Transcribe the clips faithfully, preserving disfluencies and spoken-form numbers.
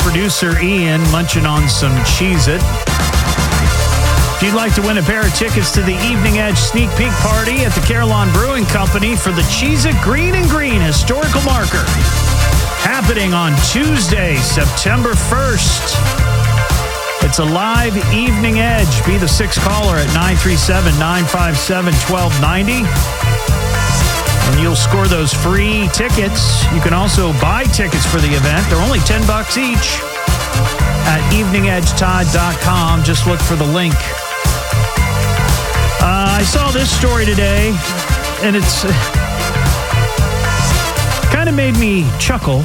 producer Ian munching on some Cheez-It. If you'd like to win a pair of tickets to the Evening Edge sneak peek party at the Carillon Brewing Company for the Cheez-It Green and Green historical marker, happening on Tuesday, September first. It's a live Evening Edge. Be the sixth caller at nine three seven, nine five seven, one two nine zero. And you'll score those free tickets. You can also buy tickets for the event. They're only ten bucks each at evening edge tide dot com. Just look for the link. Uh, I saw this story today, and it's uh, kind of made me chuckle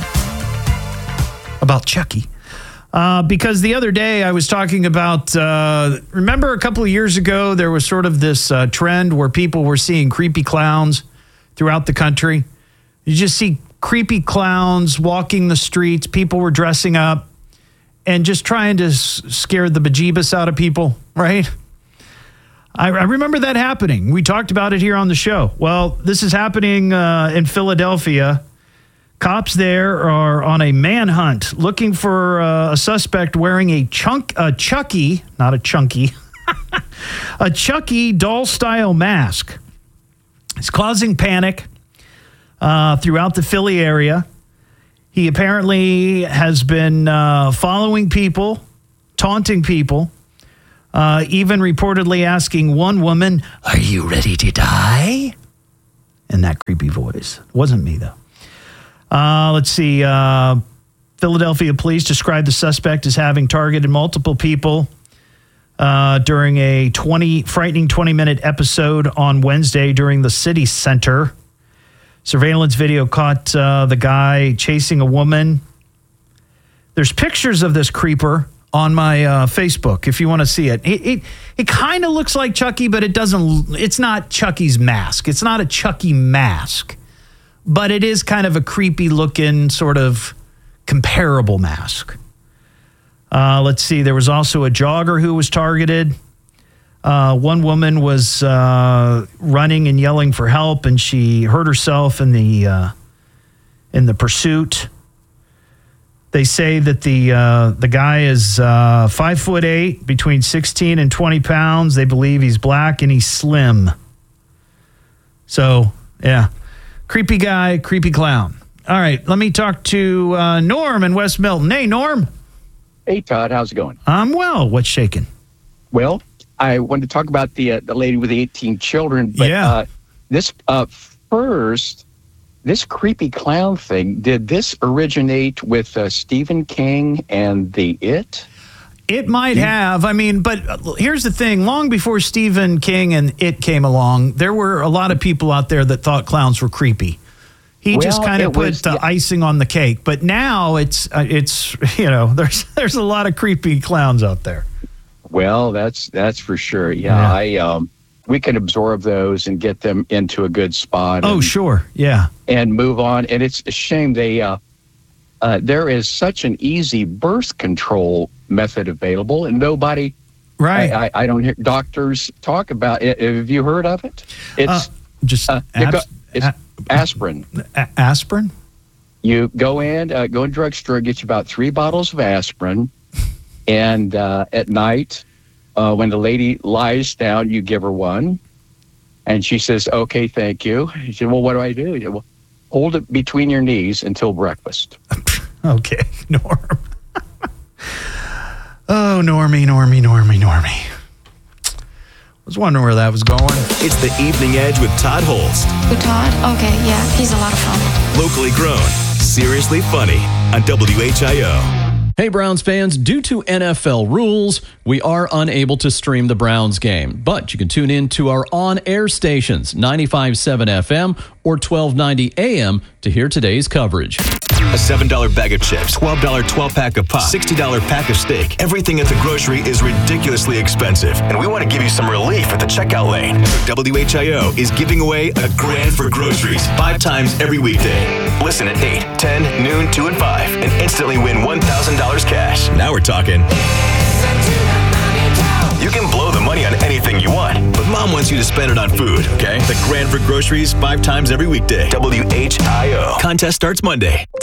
about Chucky. Uh, because the other day I was talking about, uh, remember a couple of years ago, there was sort of this uh, trend where people were seeing creepy clowns throughout the country. You just see creepy clowns walking the streets. People were dressing up and just trying to s- scare the bejeebus out of people, right? I, I remember that happening. We talked about it here on the show. Well, this is happening uh, in Philadelphia. Cops there are on a manhunt looking for uh, a suspect wearing a chunk, a Chucky, not a chunky, a Chucky doll-style mask. It's causing panic uh, throughout the Philly area. He apparently has been uh, following people, taunting people, uh, even reportedly asking one woman, "Are you ready to die?" In that creepy voice. It wasn't me, though. Uh, let's see. Uh, Philadelphia police described the suspect as having targeted multiple people uh, during a twenty frightening twenty-minute episode on Wednesday during the city center. Surveillance video caught uh, the guy chasing a woman. There's pictures of this creeper on my uh, Facebook if you want to see it. It it, it kind of looks like Chucky, but it doesn't. It's not Chucky's mask. It's not a Chucky mask. But it is kind of a creepy looking sort of comparable mask. Uh, let's see. There was also a jogger who was targeted. Uh, one woman was uh, running and yelling for help, and she hurt herself in the uh, in the pursuit. They say that the uh, the guy is uh, five foot eight, between sixteen and twenty pounds. They believe he's black and he's slim. So, yeah. Creepy guy, creepy clown. All right, let me talk to uh, Norm in West Milton. Hey, Norm. Hey, Todd. How's it going? I'm well. What's shaking? Well, I wanted to talk about the uh, the lady with the eighteen children. But yeah. uh, this uh, first, this creepy clown thing, did this originate with uh, Stephen King and the It? It might have. I mean, but here's the thing. Long before Stephen King and It came along, there were a lot of people out there that thought clowns were creepy. He well, just kind of put was, the yeah. icing on the cake. But now it's, uh, it's you know, there's there's a lot of creepy clowns out there. Well, that's that's for sure. Yeah, yeah. I um, we can absorb those and get them into a good spot. Oh, and, sure. Yeah. And move on. And it's a shame they uh, uh, there is such an easy birth control method available, and nobody, right? I, I, I don't hear doctors talk about it. Have you heard of it? It's uh, just uh, abs- go, it's a- aspirin. A- aspirin. You go in, uh, go in drugstore, get you about three bottles of aspirin, and uh, at night, uh, when the lady lies down, you give her one, and she says, "Okay, thank you." You say, "Well, what do I do?" You say, "Well, hold it between your knees until breakfast." Okay, Norm. Oh, Normie, Normie, Normie, Normie. I was wondering where that was going. It's the Evening Edge with Todd Holst. With Todd? Okay, yeah, he's a lot of fun. Locally grown, seriously funny on W H I O. Hey, Browns fans, due to N F L rules, we are unable to stream the Browns game, but you can tune in to our on-air stations, ninety-five point seven F M or twelve ninety A M to hear today's coverage. A seven dollar bag of chips, twelve dollar twelve-pack of pop, sixty dollar pack of steak. Everything at the grocery is ridiculously expensive, and we want to give you some relief at the checkout lane. W H I O is giving away a grand for groceries five times every weekday. Listen at eight, ten, noon, two, and five, and instantly win one thousand dollars cash. Now we're talking. You can blow the money on anything you want, but Mom wants you to spend it on food, okay? The grand for groceries five times every weekday. W H I O. Contest starts Monday.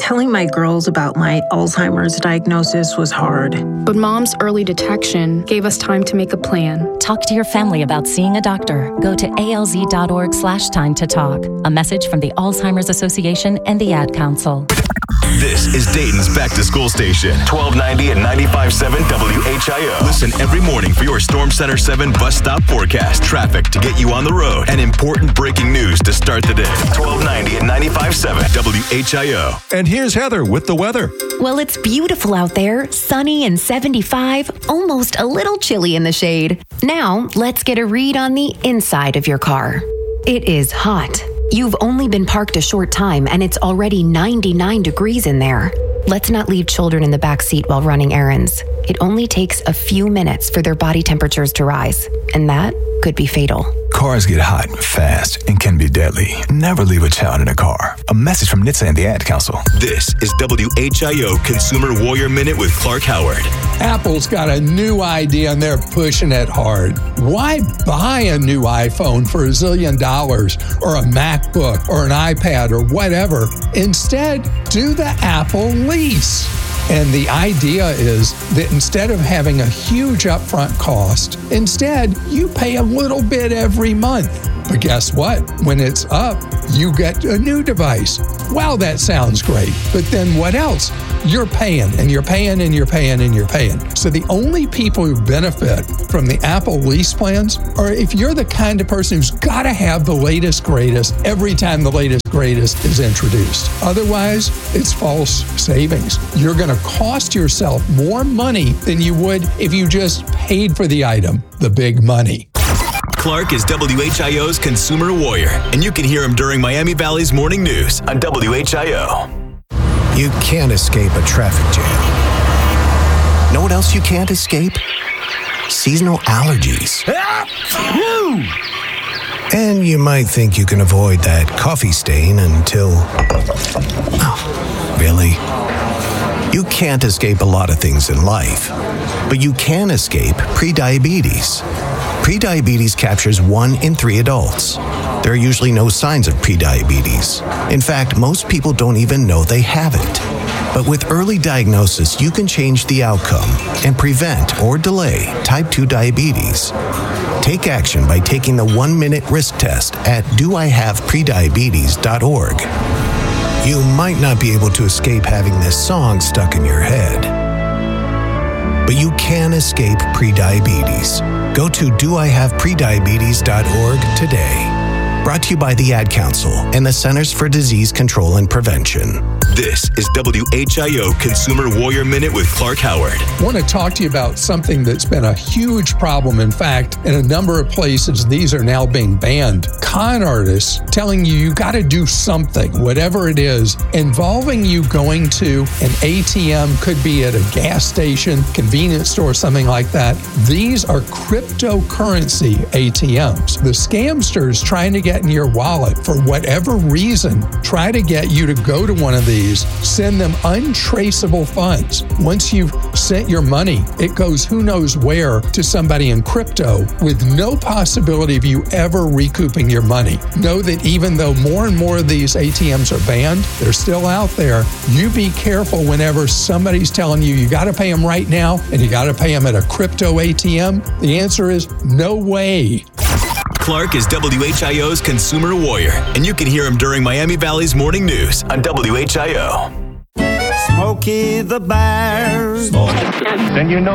Telling my girls about my Alzheimer's diagnosis was hard. But Mom's early detection gave us time to make a plan. Talk to your family about seeing a doctor. Go to alz.org slash time to talk. A message from the Alzheimer's Association and the Ad Council. This is Dayton's Back to School Station, twelve ninety and ninety-five point seven W H I O. Listen every morning for your Storm Center seven bus stop forecast, traffic to get you on the road, and important breaking news to start the day. twelve ninety and ninety-five point seven W H I O. And here's Heather with the weather. Well, it's beautiful out there, sunny and seventy-five, almost a little chilly in the shade. Now, let's get a read on the inside of your car. It is hot. You've only been parked a short time and it's already ninety-nine degrees in there. Let's not leave children in the back seat while running errands. It only takes a few minutes for their body temperatures to rise, and that could be fatal. Cars get hot fast and can be deadly. Never leave a child in a car. A message from N H T S A and the Ad Council. This is W H I O Consumer Warrior Minute with Clark Howard. Apple's got a new idea and they're pushing it hard. Why buy a new iPhone for a zillion dollars or a MacBook or an iPad or whatever? Instead, do the Apple lease. And the idea is that instead of having a huge upfront cost, instead you pay a little bit every month. But guess what? When it's up, you get a new device. Wow, that sounds great. But then what else? You're paying and you're paying and you're paying and you're paying. So the only people who benefit from the Apple lease plans are if you're the kind of person who's got to have the latest, greatest every time the latest, greatest is introduced. Otherwise, it's false savings. You're going to cost yourself more money than you would if you just paid for the item, the big money. Clark is W H I O's Consumer Warrior, and you can hear him during Miami Valley's Morning News on W H I O. You can't escape a traffic jam. Know what else you can't escape? Seasonal allergies. And you might think you can avoid that coffee stain until... Oh, really? You can't escape a lot of things in life, but you can escape prediabetes. Prediabetes captures one in three adults. There are usually no signs of prediabetes. In fact, most people don't even know they have it. But with early diagnosis, you can change the outcome and prevent or delay type two diabetes. Take action by taking the one-minute risk test at do I have prediabetes dot org. You might not be able to escape having this song stuck in your head, but you can escape prediabetes. Go to do I have prediabetes dot org today. Brought to you by the Ad Council and the Centers for Disease Control and Prevention. This is W H I O Consumer Warrior Minute with Clark Howard. I want to talk to you about something that's been a huge problem. In fact, in a number of places, these are now being banned. Con artists telling you you got to do something, whatever it is, involving you going to an A T M, could be at a gas station, convenience store, something like that. These are cryptocurrency A T Ms. The scamsters trying to get in your wallet for whatever reason, try to get you to go to one of these, send them untraceable funds. Once you've sent your money, it goes who knows where to somebody in crypto with no possibility of you ever recouping your money. Know that even though more and more of these A T Ms are banned, they're still out there. You be careful whenever somebody's telling you you got to pay them right now and you got to pay them at a crypto A T M. The answer is no way. Clark is W H I O's Consumer Warrior, and you can hear him during Miami Valley's Morning News on W H I O. Smokey the Bear. Then you know